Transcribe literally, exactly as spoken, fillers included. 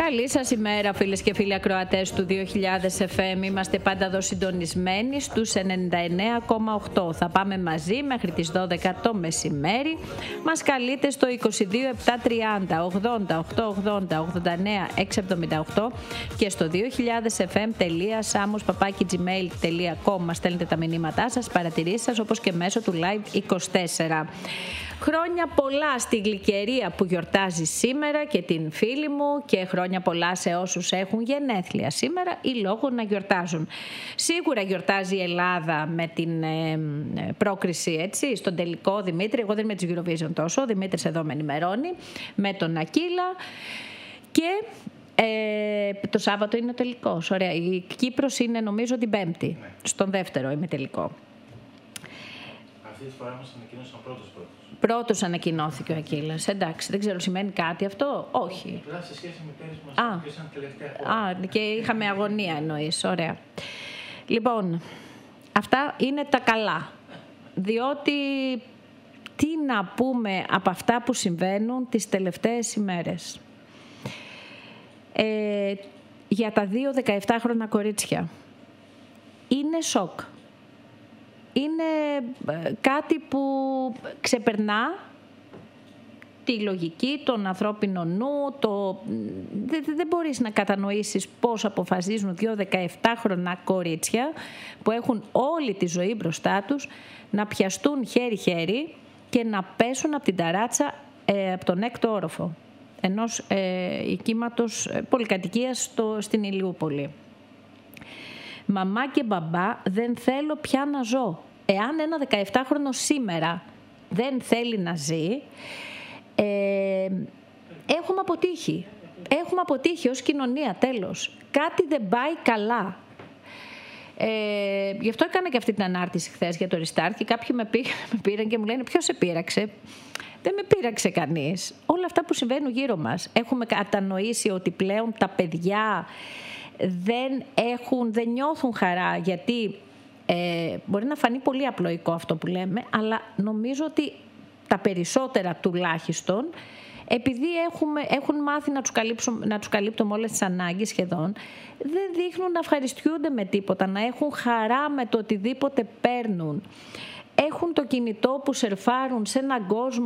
Καλή σας ημέρα, φίλες και φίλοι ακροατές του δύο χιλιάδες εφ εμ. Είμαστε πάντα εδώ συντονισμένοι στους ενενήντα εννέα κόμμα οκτώ. Θα πάμε μαζί μέχρι τις δώδεκα το μεσημέρι. Μας καλείτε στο είκοσι δύο επτακόσια τριάντα ογδόντα οκτακόσια ογδόντα ογδόντα εννέα εξακόσια εβδομήντα οκτώ και στο δύο χιλιάδες εφ εμ τελεία samos παπάκι τζιμέιλ τελεία κομ μας στέλνετε τα μηνύματά σας, παρατηρήσεις σας, όπως και μέσω του Live είκοσι τέσσερα. Χρόνια πολλά στη Γλυκερία που γιορτάζει σήμερα και την φίλη μου, και χρόνια πολλά σε όσους έχουν γενέθλια σήμερα ή λόγω να γιορτάζουν. Σίγουρα γιορτάζει η Ελλάδα με την ε, πρόκριση, έτσι, στον τελικό Δημήτρη. Εγώ δεν είμαι της Eurovision τόσο, ο Δημήτρης εδώ με ενημερώνει, με τον Ακύλα. Και ε, το Σάββατο είναι ο τελικός. Ωραία. Η Κύπρος είναι νομίζω την Πέμπτη, στον δεύτερο ημιτελικό. Αυτή τη φορά μας ανακοίνωσαν πρώτος πρώτος. Πρώτος ανακοινώθηκε ο Ακύλας. Εντάξει, δεν ξέρω, σημαίνει κάτι αυτό. Όχι. Απλά σε σχέση με πέρυσι μας ανακοίνωσαν τελευταία. Α, και είχαμε αγωνία εννοείς. Ωραία. Λοιπόν, αυτά είναι τα καλά. Διότι τι να πούμε από αυτά που συμβαίνουν τις τελευταίες ημέρες. Ε, για τα δύο δεκαεπτάχρονα κορίτσια. Είναι σοκ. Είναι κάτι που ξεπερνά τη λογική, τον ανθρώπινο νου, το... δεν, δεν μπορείς να κατανοήσεις πώς αποφασίζουν δύο δεκαεπτάχρονα κορίτσια που έχουν όλη τη ζωή μπροστά τους να πιαστούν χέρι-χέρι και να πέσουν από την ταράτσα, ε, από τον έκτο όροφο ενός ε, οικίματος ε, πολυκατοικίας στο, στην Ηλιούπολη. Μαμά και μπαμπά, δεν θέλω πια να ζω. Εάν ένα δεκαεπτάχρονο σήμερα δεν θέλει να ζει, ε, έχουμε αποτύχει. Έχουμε αποτύχει ως κοινωνία, τέλος. Κάτι δεν πάει καλά. Ε, γι' αυτό έκανα και αυτή την ανάρτηση χθες για το Restart και κάποιοι με, πή, με πήραν και μου λένε ποιος σε πείραξε. Δεν με πείραξε κανείς. Όλα αυτά που συμβαίνουν γύρω μας. Έχουμε κατανοήσει ότι πλέον τα παιδιά δεν έχουν, δεν νιώθουν χαρά, γιατί ε, μπορεί να φανεί πολύ απλοϊκό αυτό που λέμε, αλλά νομίζω ότι τα περισσότερα τουλάχιστον, επειδή έχουμε, έχουν μάθει να τους, να τους καλύπτουμε όλες τις ανάγκες σχεδόν, δεν δείχνουν να ευχαριστιούνται με τίποτα, να έχουν χαρά με το οτιδήποτε παίρνουν. Έχουν το κινητό που σερφάρουν σε έναν κόσμο